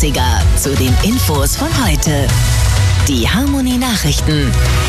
Klassiker zu den Infos von heute. Die Harmonie Nachrichten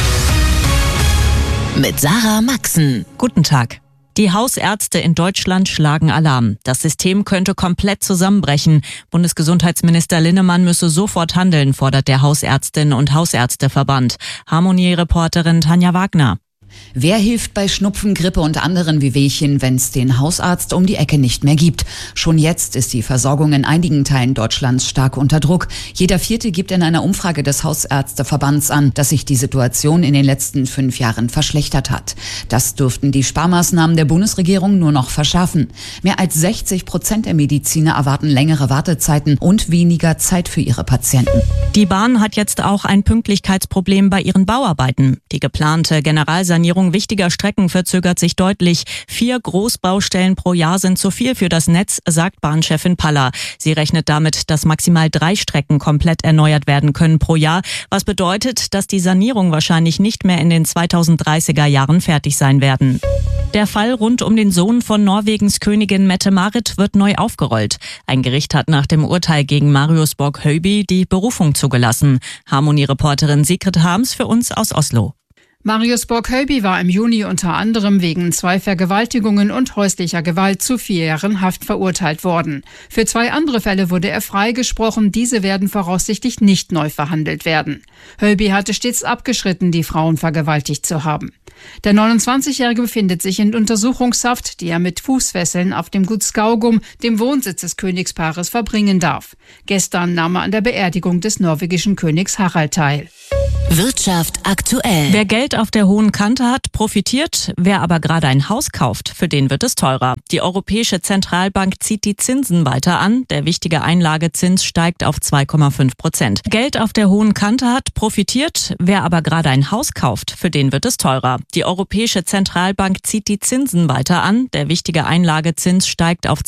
mit Sarah Maxen. Guten Tag. Die Hausärzte in Deutschland schlagen Alarm. Das System könnte komplett zusammenbrechen. Bundesgesundheitsminister Linnemann müsse sofort handeln, fordert der Hausärztinnen- und Hausärzteverband. Harmonie-Reporterin Tanja Wagner. Wer hilft bei Schnupfen, Grippe und anderen Wehwehchen, wenn es den Hausarzt um die Ecke nicht mehr gibt? Schon jetzt ist die Versorgung in einigen Teilen Deutschlands stark unter Druck. Jeder Vierte gibt in einer Umfrage des Hausärzteverbands an, dass sich die Situation in den letzten 5 Jahren verschlechtert hat. Das dürften die Sparmaßnahmen der Bundesregierung nur noch verschärfen. Mehr als 60% der Mediziner erwarten längere Wartezeiten und weniger Zeit für ihre Patienten. Die Bahn hat jetzt auch ein Pünktlichkeitsproblem bei ihren Bauarbeiten. Die geplante Generalsanierung wichtiger Strecken verzögert sich deutlich. 4 Großbaustellen pro Jahr sind zu viel für das Netz, sagt Bahnchefin Paller. Sie rechnet damit, dass maximal 3 Strecken komplett erneuert werden können pro Jahr, was bedeutet, dass die Sanierung wahrscheinlich nicht mehr in den 2030er Jahren fertig sein werden. Der Fall rund um den Sohn von Norwegens Königin Mette-Marit wird neu aufgerollt. Ein Gericht hat nach dem Urteil gegen Marius Borg-Høiby die Berufung zugelassen. Harmonie-Reporterin Sigrid Harms für uns aus Oslo. Marius Borg-Høiby war im Juni unter anderem wegen 2 Vergewaltigungen und häuslicher Gewalt zu 4 Jahren Haft verurteilt worden. Für 2 andere Fälle wurde er freigesprochen. Diese werden voraussichtlich nicht neu verhandelt werden. Høiby hatte stets abgestritten, die Frauen vergewaltigt zu haben. Der 29-Jährige befindet sich in Untersuchungshaft, die er mit Fußfesseln auf dem Gut Skaugum, dem Wohnsitz des Königspaares, verbringen darf. Gestern nahm er an der Beerdigung des norwegischen Königs Harald teil. Wirtschaft aktuell. Wer Geld auf der hohen Kante hat, profitiert. Wer aber gerade ein Haus kauft, für den wird es teurer. Die Europäische Zentralbank zieht die Zinsen weiter an. Der wichtige Einlagezins steigt auf 2,5%. Geld auf der hohen Kante hat, profitiert. Wer aber gerade ein Haus kauft, für den wird es teurer. Die Europäische Zentralbank zieht die Zinsen weiter an. Der wichtige Einlagezins steigt auf